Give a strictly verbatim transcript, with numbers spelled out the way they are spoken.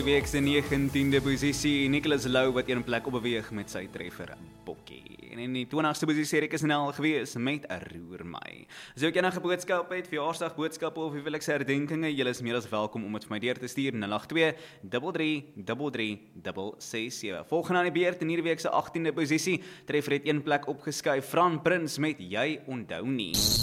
week se negentiende posisie, Nicholas Lou wat een plek opbeweeg met sy treffer Bokkie. En in die twintigste posisie Erik is snel gewees met 'n roer my. As jy ook enige boodskap het, verjaarsdag boodskappe of huwelikse herdenkinge, julle is meer as welkom om dit vir my deur te stuur nul agt twee, drie drie, drie drie, ses ses sewe. Volgende aan die beurt in hierdie week se agtiende posisie, treffer het een plek opgeskuif, Fran Prins met Jy onthou nie.